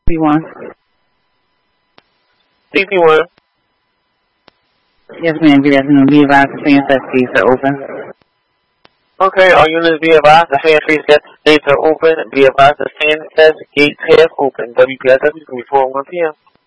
CP1. CP1. Yes, ma'am. Good afternoon. Be advised the fan test gates are open. Okay, all units be advised the fan test gates are open. Be advised the fan test gates have opened. WPIW, 3:41 p.m.